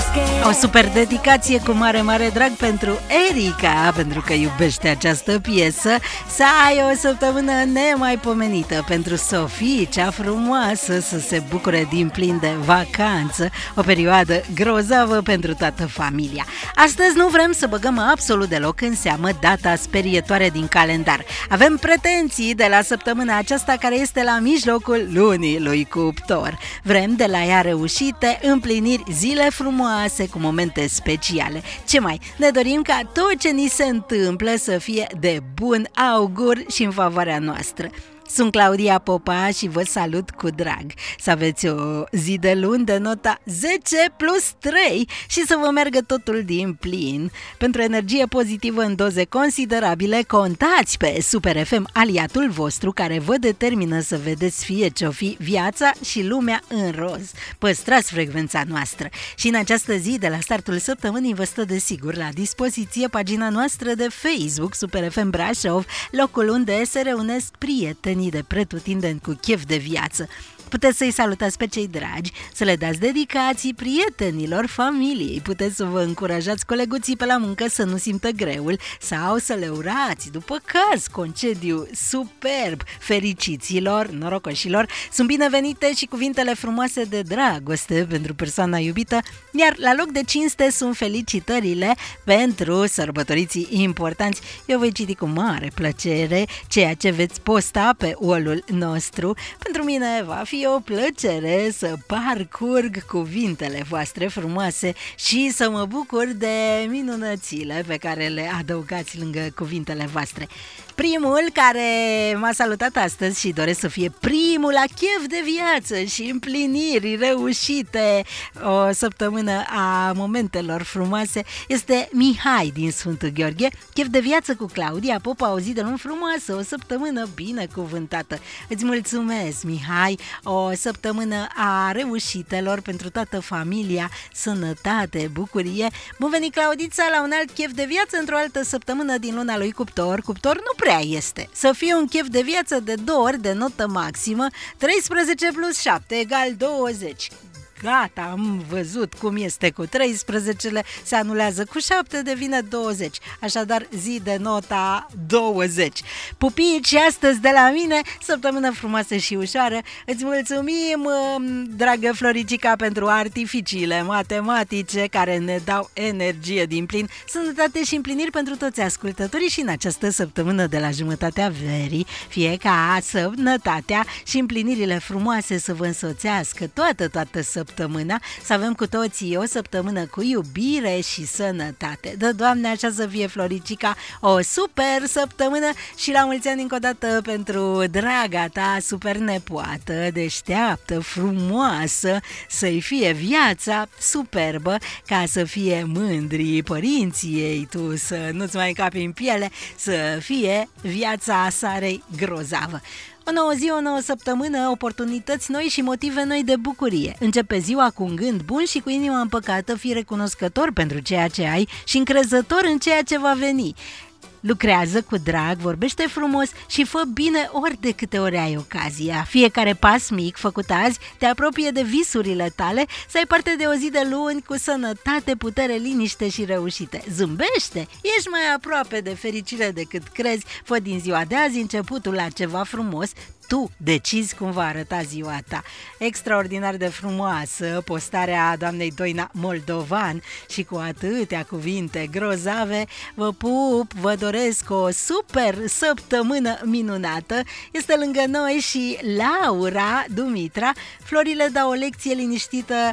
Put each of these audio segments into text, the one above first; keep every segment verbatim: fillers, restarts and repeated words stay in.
O super dedicație cu mare, mare drag pentru Erica, pentru că iubește această piesă. Să ai o săptămână nemaipomenită. Pentru Sofie, cea frumoasă, să se bucure din plin de vacanță. O perioadă grozavă pentru toată familia. Astăzi nu vrem să băgăm absolut deloc în seamă data sperietoare din calendar. Avem pretenții de la săptămâna aceasta, care este la mijlocul lunii lui Cuptor. Vrem de la ea reușite, împliniri, zile frumoase cu momente speciale. Ce mai? Ne dorim ca tot ce ni se întâmplă să fie de bun augur și în favoarea noastră. Sunt Claudia Popa și vă salut cu drag. Să aveți o zi de luni de nota zece plus trei și să vă meargă totul din plin. Pentru energie pozitivă în doze considerabile, contați pe Super F M, aliatul vostru care vă determină să vedeți fie ce-o fi viața și lumea în roz. Păstrați frecvența noastră. Și în această zi, de la startul săptămânii, vă stă desigur la dispoziție pagina noastră de Facebook Super F M Brașov, locul unde se reunesc prieteni de pretutindeni cu chef de viață. Puteți să-i salutați pe cei dragi, să le dați dedicații prietenilor, familiei, puteți să vă încurajați coleguții pe la muncă să nu simtă greul sau să le urați, după caz, concediu superb fericiților, norocoșilor. Sunt binevenite și cuvintele frumoase de dragoste pentru persoana iubită, iar la loc de cinste sunt felicitările pentru sărbătoriții importanți. Eu voi citi cu mare plăcere ceea ce veți posta pe wall-ul nostru. Pentru mine va fi o plăcere să parcurg cuvintele voastre frumoase și să mă bucur de minunățile pe care le adăugați lângă cuvintele voastre. Primul care m-a salutat astăzi și doresc să fie primul la chef de viață și împliniri reușite, o săptămână a momentelor frumoase, este Mihai din Sfântul Gheorghe. Chef de viață cu Claudia Popa, o zi de luni frumoasă, o săptămână binecuvântată. Îți mulțumesc, Mihai, o săptămână a reușitelor pentru toată familia, sănătate, bucurie. Bun venit, Claudița, la un alt chef de viață într-o altă săptămână din luna lui Cuptor. Cuptor nu prea este. Să fie un chef de viață de două ori de notă maximă, treisprezece plus șapte egal douăzeci. Gata, am văzut cum este cu treisprezece, se anulează cu șapte, devine douăzeci. Așadar, zi de nota douăzeci. Pupici astăzi de la mine, săptămână frumoasă și ușoară. Îți mulțumim, dragă Floricica, pentru artificiile matematice care ne dau energie din plin, sănătate și împliniri pentru toți ascultătorii și în această săptămână de la jumătatea verii, fie ca sănătatea și împlinirile frumoase să vă însoțească toată, toată săptămâna. Săptămâna, să avem cu toții o săptămână cu iubire și sănătate. Dă, Doamne, așa să fie, Floricica, o super săptămână și la mulți ani încă o dată pentru draga ta super nepoată, deșteaptă, frumoasă, să-i fie viața superbă, ca să fie mândri părinții ei, tu să nu-ți mai încapi în piele, să fie viața Sarei grozavă. O nouă zi, o nouă săptămână, oportunități noi și motive noi de bucurie. Începe ziua cu un gând bun și cu inima împăcată, fii recunoscător pentru ceea ce ai și încrezător în ceea ce va veni. Lucrează cu drag, vorbește frumos și fă bine ori de câte ori ai ocazia. Fiecare pas mic făcut azi te apropie de visurile tale, să ai parte de o zi de luni cu sănătate, putere, liniște și reușite. Zâmbește! Ești mai aproape de fericire decât crezi. Fă din ziua de azi începutul la ceva frumos. Tu decizi cum va arăta ziua ta. Extraordinar de frumoasă postarea doamnei Doina Moldovan și cu atâtea cuvinte grozave. Vă pup, vă doresc o super săptămână minunată. Este lângă noi și Laura Dumitra. Florile dau o lecție liniștită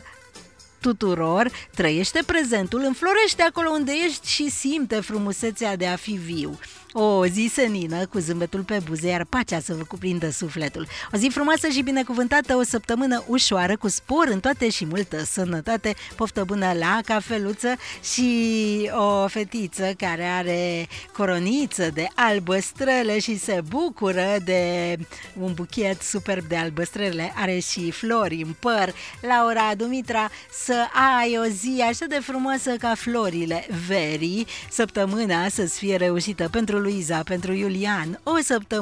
tuturor, trăiește prezentul, înflorește acolo unde ești și simte frumusețea de a fi viu. O zi senină cu zâmbetul pe buze, iar pacea să vă cuprindă sufletul. O zi frumoasă și binecuvântată, o săptămână ușoară, cu spor în toate și multă sănătate, poftă bună la cafeluță și o fetiță care are coroniță de albăstrele și se bucură de un buchet superb de albăstrele, are și flori în păr. Laura Dumitra, să ai o zi așa de frumoasă ca florile verii, săptămâna să-ți fie reușită pentru Luiza, pentru Iulian, o săptămână